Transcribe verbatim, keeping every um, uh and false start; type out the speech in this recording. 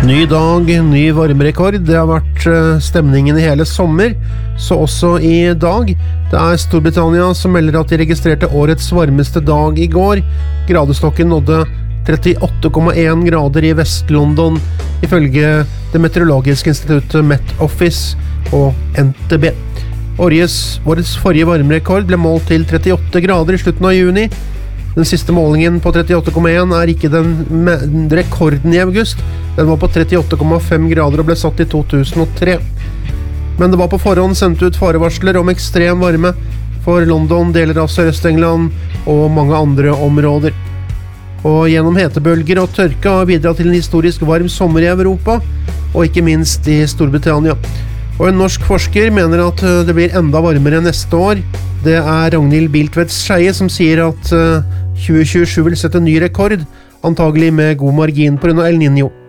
Ny dag, ny varmerekord. Det har vært stemningen i hele sommer, så også i dag. Det er Storbritannia som melder at de registrerte årets varmeste dag i går. Gradestokken nådde trettiåtte komma en grader i Vest-London, ifølge det meteorologiske instituttet Met Office og N T B. Årets, årets forrige varmerekord ble målt til trettiåtte grader i slutten av juni. Den siste målingen på trettiåtte komma en er ikke den rekorden i august. Den var på trettiåtte komma fem grader og ble satt i to tusen og tre. Men det var på forhånd sendt ut farevarsler om ekstrem varme for London, deler av Sørøst-England og mange andre områder. Og gjennom hetebølger og tørke har bidratt til en historisk varm sommer i Europa, og ikke minst i Storbritannia. Og en norsk forsker mener at det blir enda varmere neste år. Det er Ragnhild Biltvedts Skeie som sier at tjue tjuesju vil sette ny rekord, antagelig med god margin på grunn av El Niño.